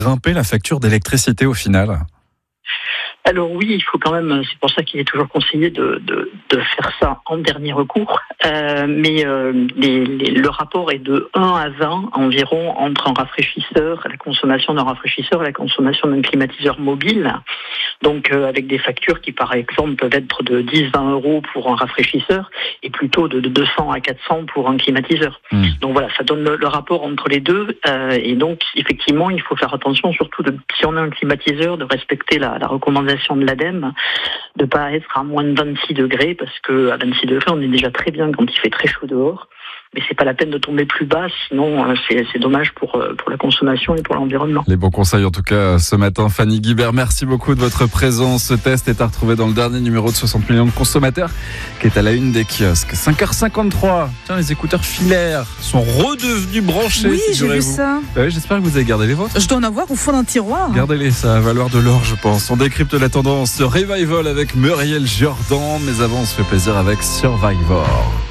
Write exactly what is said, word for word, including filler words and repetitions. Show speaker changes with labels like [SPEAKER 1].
[SPEAKER 1] grimper la facture d'électricité au final?
[SPEAKER 2] Alors oui, il faut quand même, c'est pour ça qu'il est toujours conseillé de, de, de faire ça en dernier recours, euh, mais euh, les, les, le rapport est de un à vingt environ entre un rafraîchisseur, la consommation d'un rafraîchisseur et la consommation d'un climatiseur mobile. Donc euh, avec des factures qui par exemple peuvent être de dix à vingt euros pour un rafraîchisseur et plutôt de, de deux cents à quatre cents pour un climatiseur. Mmh. Donc voilà, ça donne le, le rapport entre les deux euh, et donc effectivement il faut faire attention surtout de, si on a un climatiseur de respecter la, la recommandation de l'ADEME, de pas être à moins de vingt-six degrés parce que à vingt-six degrés on est déjà très bien quand il fait très chaud dehors. Mais c'est pas la peine de tomber plus bas, sinon euh, c'est, c'est dommage pour, euh, pour la consommation et pour l'environnement.
[SPEAKER 1] Les bons conseils en tout cas ce matin. Fanny Guibert, merci beaucoup de votre présence. Ce test est à retrouver dans le dernier numéro de soixante millions de consommateurs qui est à la une des kiosques. cinq heures cinquante-trois. Tiens, les écouteurs filaires sont redevenus branchés.
[SPEAKER 3] Oui, j'ai vu ça.
[SPEAKER 1] Bah oui, j'espère que vous avez gardé les vôtres.
[SPEAKER 3] Je dois en avoir au fond d'un tiroir.
[SPEAKER 1] Gardez-les, ça va valoir de l'or, je pense. On décrypte la tendance Revival avec Muriel Jordan. Mais avant, on se fait plaisir avec Survivor.